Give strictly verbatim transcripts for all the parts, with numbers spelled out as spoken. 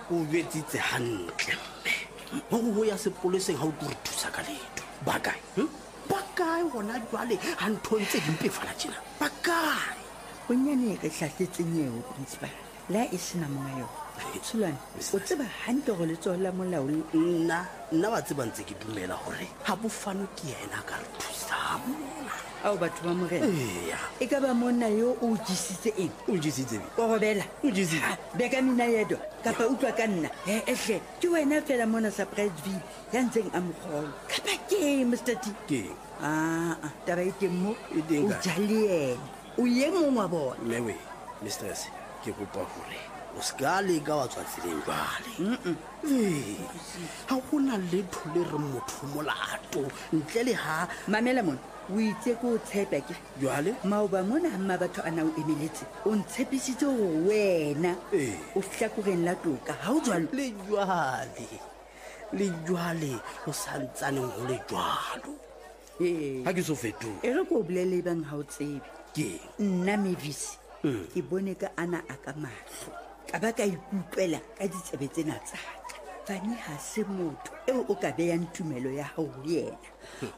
o betsitse hantle mme go ya sepoleseng ha o tlo re thusa ka letho ba kae ba kae gona jwale ha ntho ntse di mpefala tjena ba kae bonyane re hlahletseng eo principal la e sena monga yo Tshulwane o tseba hantle go letsoho la molao nna nna ba tseba ntse ke dumela gore ha bofano ke yena ka re thusa mona ao batho ba morena eya e ka ba monna yo o jisitse eng o jisitse bi o robela o jisitse beka mina yedo kapa utlwa ka nna e ehle ke wena fela mona surpriseville ya ntseng a mogolo kapa ke Mr T ke ah taba e teng mo E teng o kae? jale ena o ye mongwe wa bona mewe mistress ke kopa gore o ska leka wa tswa tseleng jwale ee ga gona letho le re motho molato ntle le ha mamela mona o itse ke o tshepa ke jwale maoba mona gamma batho a na o emeletse o ntshepisitse gore wena Ee. o hlakoreng la toka ga o jalo le jwale le jwale o santsaneng go le jwalo ee ga ke so fetoge e re ko o bolele bang ga o tsebe ke nna Mavis ke bone ka ana a ka mahlo ka ba ka ikutlwela ka ditsebe tsena tsaka fane ha se motho eo o ka beyang tumelo ya hao le yena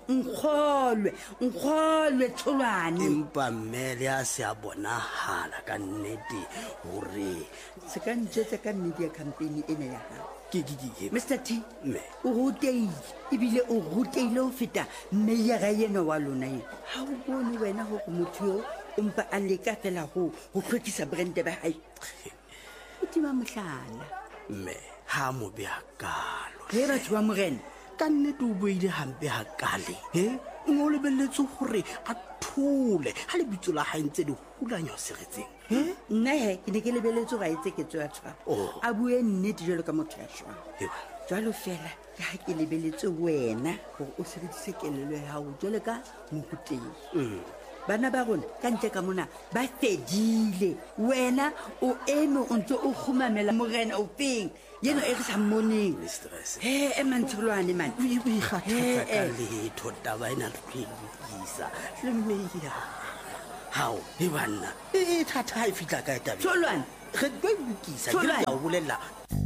nkgolwe nkgolwe Tholwane empa mmele a se a bonahala ka nnete gore se ka ntjetsa ka nnete ya campaign ena ya hao ke ke ke Mr T mme o ruteile ebile o ruteile ho feta meyara yena wa lona ena ha o bone wena gore motho yo o mpa a leka fela go go hlwekisa brande ba hae o tima mohlala mme ha mo be akalo ge batho ba morena ka nnete o boile hampe ha kale he o lebelletse gore a thole ha le bitso la hae ntse di hulanya o seretseng he nna he ke ne ke lebeletse go a etse ketso ya tshwaro Oh. a bue nnete jalo ka motho ya shwang Ewa. jalo fela ka ha ke lebeletse wena gore o sebedise kelelo ya hao jalo ka mokuteng bana ba rona ka ntle ka mona ba fedile wena o eme o ntse o khumamela morena o peng yeno e re sa mmoneng mistress he e mantholwane man o ikgathatsa ka Eh, eh. letho taba ena re tlo e lokisa le meya hao e banna e thata ha e fitlha ka e tabe Tholwane re tlo e lokisa ke Tholwane. ya o bolela